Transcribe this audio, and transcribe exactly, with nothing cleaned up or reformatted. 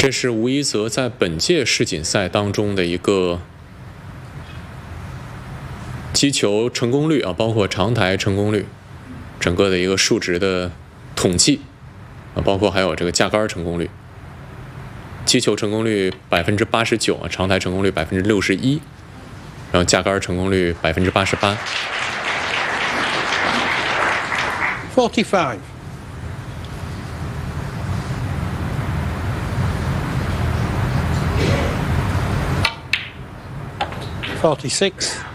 这是吴一泽在本届世锦赛当中的一个击球成功率啊，包括长台成功率，整个的一个数值的统计啊，包括还有这个架杆成功率。击球成功率百分之八十九啊，长台成功率百分之六十一，然后架杆成功率百分之八十八。 Forty-five. Forty-six.